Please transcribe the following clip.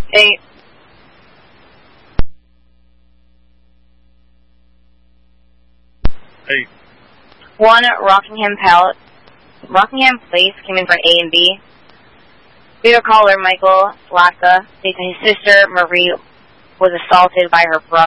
Hey. Hey. 1 Rockingham Place came in for A and B. We have a caller, Michael Slaka, stating his sister, Marie, was assaulted by her brother.